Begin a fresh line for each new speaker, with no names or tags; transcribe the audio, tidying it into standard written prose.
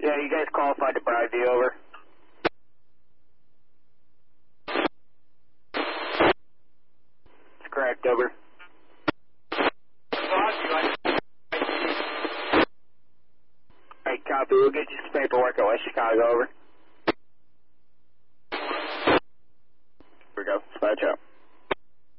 Yeah, you guys qualified to Broadview, over. That's correct, over. Alright, copy. We'll get you some paperwork at West Chicago, over. Here we go. Dispatch out.